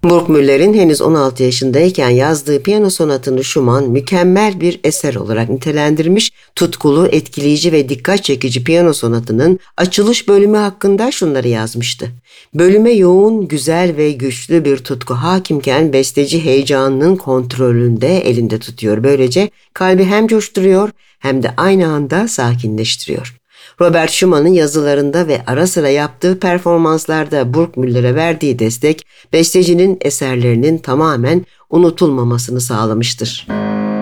Burgmüller'in henüz 16 yaşındayken yazdığı piyano sonatını Schumann mükemmel bir eser olarak nitelendirmiş, tutkulu, etkileyici ve dikkat çekici piyano sonatının açılış bölümü hakkında şunları yazmıştı. Bölüme yoğun, güzel ve güçlü bir tutku hakimken besteci heyecanının kontrolünde elinde tutuyor. Böylece kalbi hem coşturuyor hem de aynı anda sakinleştiriyor. Robert Schumann'ın yazılarında ve ara sıra yaptığı performanslarda Burgmüller'e verdiği destek, bestecinin eserlerinin tamamen unutulmamasını sağlamıştır.